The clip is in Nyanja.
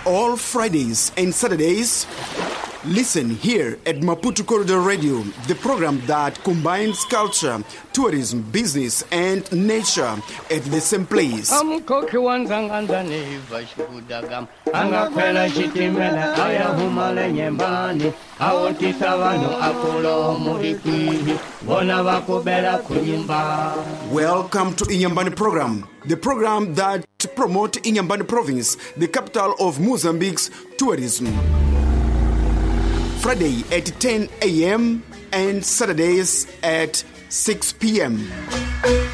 all Fridays and Saturdays. Listen here at Maputo Corridor Radio, the program that combines culture, tourism, business, and nature at the same place. Welcome to Inyambane program, the program that promotes Inyambane province, the capital of Mozambique's tourism. Friday at 10 a.m. and Saturdays at 6 p.m.